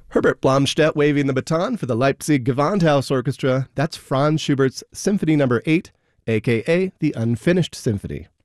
Herbert Blomstedt waving the baton for the Leipzig Gewandhaus Orchestra. That's Franz Schubert's Symphony No. 8, aka the Unfinished Symphony.